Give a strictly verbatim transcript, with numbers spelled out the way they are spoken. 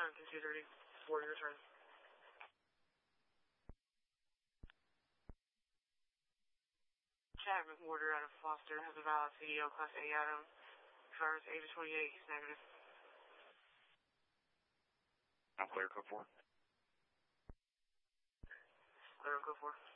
Hamilton two thirty-four, your turn. Chad McWhorter out of Foster has a valid C D O Class A Adam. Driver's age of twenty-eight, he's negative. I'm clear, code four. Clear, code four.